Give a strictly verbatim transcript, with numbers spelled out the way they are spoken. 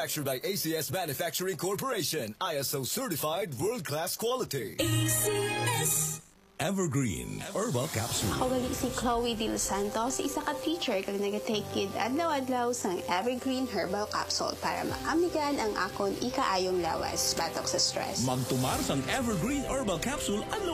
Manufactured by A C S Manufacturing Corporation, I S O certified world-class quality. A C S Evergreen Herbal Capsule. Ako gali si Chloe Dil Santos, isa ka teacher kag nag-take kid adlaw-adlaw sang Evergreen Herbal Capsule para maamigan ang akon ikaayong lawas batok sa stress. Magtumar sang Evergreen Herbal Capsule